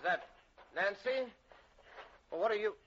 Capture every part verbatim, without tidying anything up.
that Nancy? Well, what are you...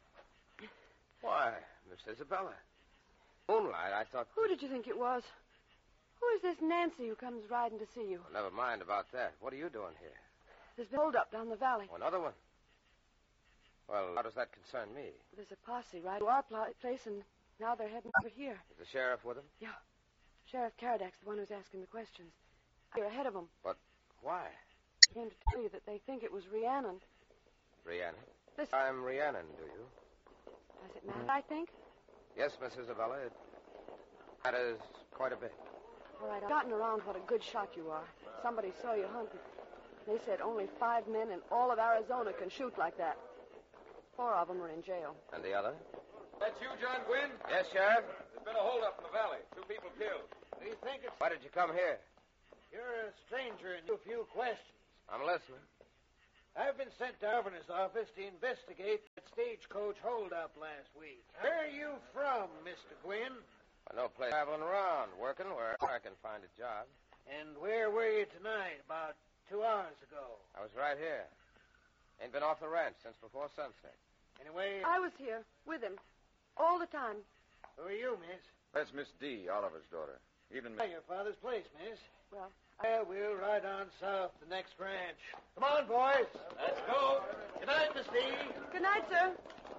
Why, Miss Isabella. Moonlight, I thought... Who did you think it was? Who is this Nancy who comes riding to see you? Well, never mind about that. What are you doing here? There's been a hold-up down the valley. Oh, another one? Well, how does that concern me? There's a posse right to our pl- place, and now they're heading over here. Is the sheriff with him? Yeah. Sheriff Karadak's the one who's asking the questions. You're ahead of them. But why? I came to tell you that they think it was Rhiannon. Rhiannon? Listen. I'm Rhiannon, do you? Does it matter, I think? Yes, Miss Isabella, it matters quite a bit. All right, I've gotten around what a good shot you are. Somebody saw you hunting. They said only five men in all of Arizona can shoot like that. Four of them are in jail. And the other? That's you, John Gwynn? Yes, Sheriff. There's been a holdup in the valley. Two people killed. Do you think it's... Why did you come here? You're a stranger and a few questions. I'm listening. I've been sent to Governor's office to investigate that stagecoach holdup last week. Where are you from, Mister Gwynn? I no place traveling around, working where I can find a job. And where were you tonight, about two hours ago? I was right here. Ain't been off the ranch since before sunset. Anyway... I was here with him all the time. Who are you, miss? That's Miss D, Oliver's daughter. Even At your father's place, miss. Well, Well, we'll ride on south to the next ranch. Come on, boys. Let's go. Good night, Miss D. good night, sir.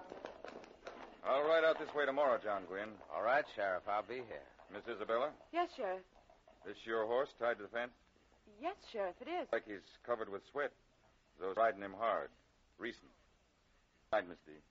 I'll ride out this way tomorrow, John Gwynn. All right, Sheriff, I'll be here. Miss Isabella, Yes, Sheriff. this your horse tied to the fence? Yes, Sheriff, it is. Like he's covered with sweat. Those riding him hard. Recent. Night, Miss D.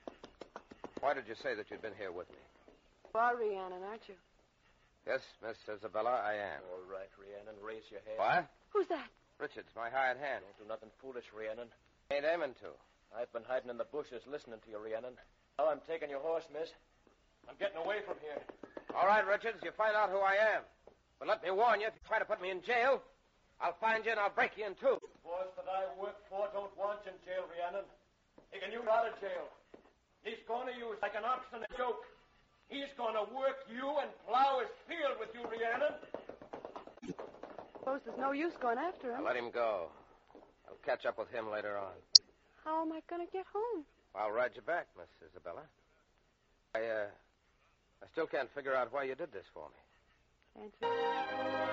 Why did you say that you'd been here with me? You are Rhiannon, aren't you? Yes, Miss Isabella, I am. All right, Rhiannon, raise your head. What? Who's that? Richards, my hired hand. Don't do nothing foolish, Rhiannon. Ain't aiming to. I've been hiding in the bushes listening to you, Rhiannon. Now I'm taking your horse, miss. I'm getting away from here. All right, Richards, you find out who I am. But let me warn you, if you try to put me in jail, I'll find you and I'll break you in two. The boys that I work for don't want you in jail, Rhiannon. Taking you out of jail. He's going to use like an ox in a joke. He's going to work you and plow his field with you, Rhiannon. Suppose there's no use going after Now him. let him go. I'll catch up with him later on. How am I going to get home? I'll ride you back, Miss Isabella. I, uh, I still can't figure out why you did this for me. Answer.